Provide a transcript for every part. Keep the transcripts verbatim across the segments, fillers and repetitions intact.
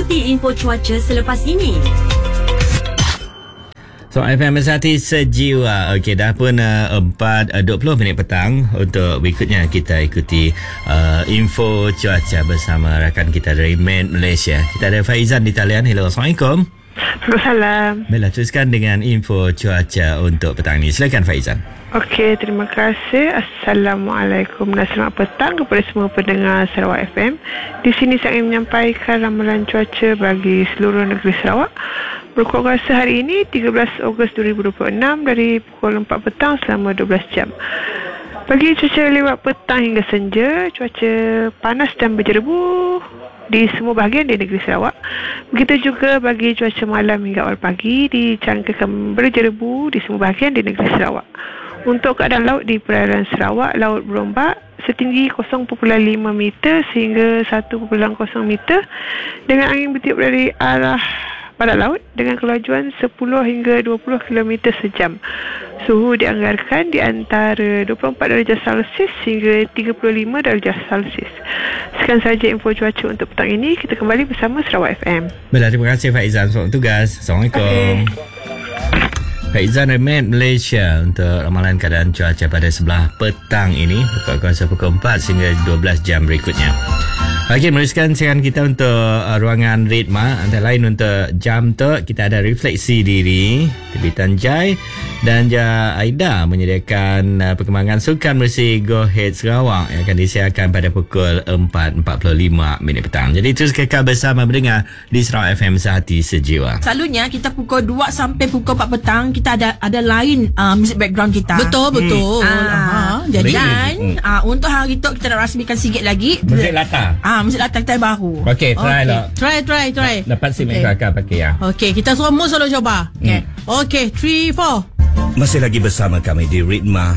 ikuti info cuaca selepas ini. So F M Mesati Sejiwa. Okey, dah pun uh, empat dua puluh minit petang. Untuk berikutnya kita ikuti uh, info cuaca bersama rakan kita dari Met Malaysia. Kita ada Faizan di talian. Hello, Assalamualaikum. Waalaikumsalam. Baiklah, teruskan dengan info cuaca untuk petang ini. Silakan Faizan. Okey, terima kasih. Assalamualaikum dan selamat petang kepada semua pendengar Sarawak F M. Di sini saya ingin menyampaikan ramalan cuaca bagi seluruh negeri Sarawak. Berkuat kuasa hari ini tiga belas Ogos dua ribu dua puluh enam dari pukul empat petang selama dua belas jam. Bagi cuaca lewat petang hingga senja, cuaca panas dan berjerebu di semua bahagian di negeri Sarawak. Begitu juga bagi cuaca malam hingga awal pagi dijangkakan berjerebu di semua bahagian di negeri Sarawak. Untuk keadaan laut di perairan Sarawak, laut berombak setinggi kosong perpuluhan lima meter sehingga satu perpuluhan kosong meter dengan angin bertiup dari arah barat laut dengan kelajuan sepuluh hingga dua puluh kilometer sejam. Suhu dianggarkan di antara dua puluh empat darjah Celsius hingga tiga puluh lima darjah Celsius. Sekian sahaja info cuaca untuk petang ini. Kita kembali bersama Sarawak F M. Baiklah, terima kasih Faizan untuk tugas. Assalamualaikum. Okay. Faizan dari Met Malaysia untuk ramalan keadaan cuaca pada sebelah petang ini. Berkuat kuasa pukul empat sehingga dua belas jam berikutnya. Okey, meneruskan siaran kita untuk uh, ruangan Ritma. Antara lain untuk jam tu kita ada refleksi diri, Terbitan Jai dan ja Aida menyediakan uh, perkembangan sukan bersih Go Ahead Sarawak yang akan disiarkan pada pukul empat empat puluh lima minit petang. Jadi terus kekal bersama mendengar di Sarawak F M Sehati Sejiwa. Selalunya kita pukul dua sampai pukul empat petang kita ada ada lain uh, music background kita. Betul betul. Hmm. Ah, jadi dan uh, untuk hari tu kita nak rasmikan sikit lagi Muzik latar. Ah, muzik latar kita baru. Okey, try lah. Try try try. Dapat sim okay. Akan pakai ya. Okey, kita semua selalu cuba. Okey. Hmm. Okey, three four. Masih lagi bersama kami di Ritma,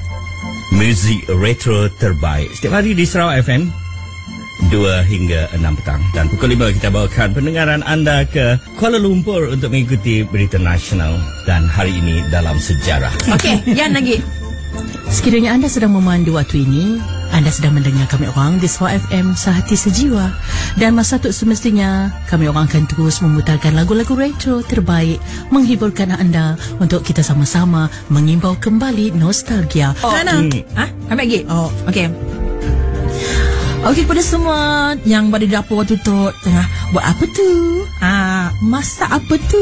muzik retro terbaik setiap hari di Sarawak F M dua hingga enam petang. Dan pukul lima kita bawakan pendengaran anda ke Kuala Lumpur untuk mengikuti berita nasional dan hari ini dalam sejarah. Okey, Yan lagi. Sekiranya anda sedang memandu waktu ini, anda sedang mendengar kami orang di Sarawak F M Sehati Sejiwa. Dan masa tu semestinya kami orang akan terus memutarkan lagu-lagu retro terbaik, menghiburkan anda untuk kita sama-sama mengimbau kembali nostalgia. Oh, Hana, hmm. ha? Ambil lagi. Oh, okey. Okey, kepada semua yang berada di dapur waktu tu tengah buat apa tu? Ah, masak apa tu?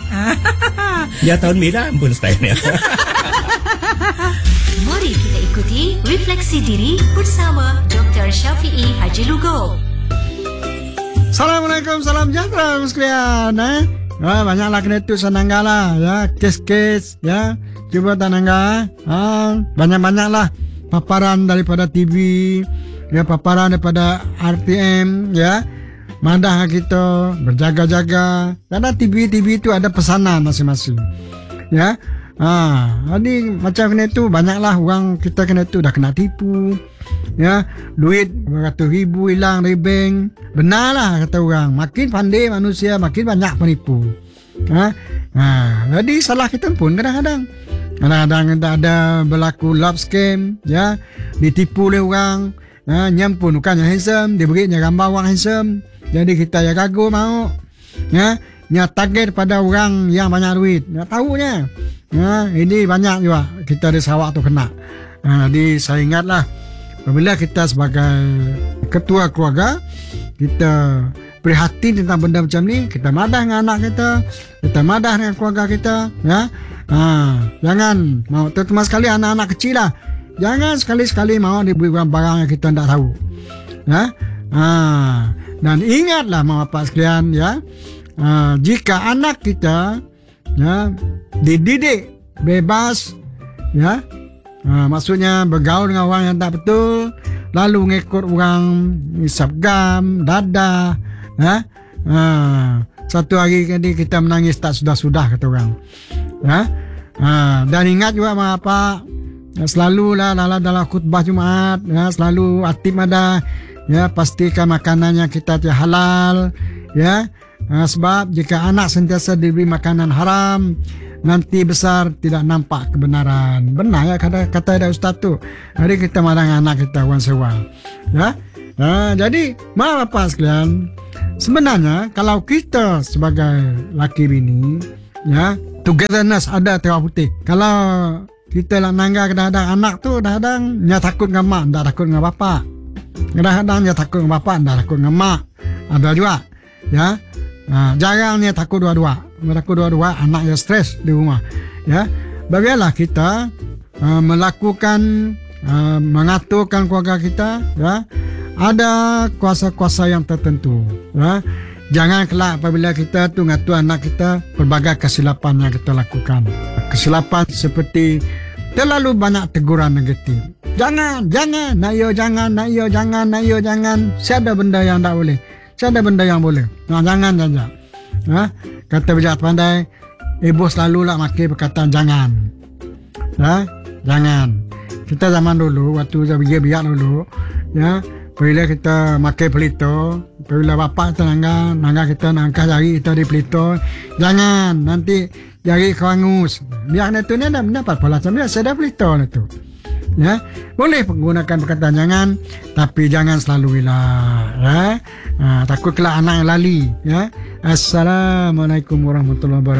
Ya, tahun merah pun stylenya. Mari kita ikuti refleksi diri bersama Doktor Syafiee Haji Lugo. Assalamualaikum, salam sejahtera sekalian. Eh? Ah, banyaklah kena tu sanangga lah, ya, kes-kes, ya, cuba tanangga. Ah, banyak-banyaklah paparan daripada T V, ya, paparan daripada R T M, ya. Madah kita berjaga-jaga. Karena T V T V itu ada pesanan masing-masing, ya. Ah, jadi macam kena tu banyaklah orang kita kena tu dah kena tipu, ya, duit beratus ribu hilang dari bank. Benarlah kata orang, makin pandai manusia makin banyak penipu. Ha? Ha, jadi salah kita pun kadang-kadang. Kadang-kadang ada, ada berlaku love scam, ya, ditipu oleh orang. Ha, nyam pun bukannya handsome, dia berinya gambar orang handsome. Jadi kita ya kagum mau. Ya, nya target pada orang yang banyak duit. Ya, tahunya. Ha, ini banyak juga kita di Sarawak tu kena. Ha, jadi saya ingatlah apabila kita sebagai ketua keluarga kita prihatin tentang benda macam ni, kita madah dengan anak kita, kita madah dengan keluarga kita, ya. Ha, jangan mau terutama sekali anak-anak kecil lah. Jangan sekali-sekali mau diberi barang yang kita tidak tahu. Ya. Ha, dan ingatlah mak bapak sekalian, ya. Ha, jika anak kita, ya, dididik bebas, ya, ha, maksudnya bergaul dengan orang yang tak betul, lalu ngikut orang isap gam, dadah, ya, ha, satu hari tadi kita menangis tak sudah-sudah kata orang, ya, ha, dan ingat juga mak bapak, ya, selalulah dalam dalam khutbah Jumaat, ya, selalu aktif ada, ya, pastikan makanannya kita halal, ya. Ha, sebab jika anak sentiasa diberi makanan haram, nanti besar tidak nampak kebenaran. Benar ya kata kata ada ustaz tu. Hari kita marah anak kita orang sewa. Ya. Ha, jadi mak bapak sekalian, sebenarnya kalau kita sebagai laki bini, ya, togetherness ada terang putih. Kalau kita nak nangga kadang-kadang anak tu kadang-kadang dia takut dengan mak, tak takut dengan bapak. Kadang-kadang dia takut dengan bapak, tak takut dengan mak. Ada juga, ya. Ha, jarang dia takut dua-dua. Dia takut dua-dua, anak dia stres di rumah. Ya, bagaimana kita uh, melakukan uh, mengaturkan keluarga kita, ya. Ada kuasa-kuasa yang tertentu, ya. Jangan kelak apabila kita tu ngatur anak kita pelbagai kesilapan yang kita lakukan. Kesilapan seperti terlalu banyak teguran negatif. Jangan, jangan, nak yo jangan, nak yo jangan, nak yo jangan. Siapa benda yang tak boleh? Siapa benda yang boleh? Nah, jangan saja. Ha? Kata bijak pandai, ibu selalu lah makai perkataan jangan. Ha? Jangan. Kita zaman dulu, waktu saya biar-biar dulu, ya, bila kita makai pelito, bila bapak kita nangga, nangga kita nangka jari kita di pelito, jangan, nanti jari kerangus. Biar itu ni dah mendapat pola sambil saya dah pelito itu. Ya, boleh menggunakan perkataan jangan, tapi jangan selalu ilah, ya. Ha, takut kelak anak lali, ya. Assalamualaikum warahmatullahi wabarakatuh.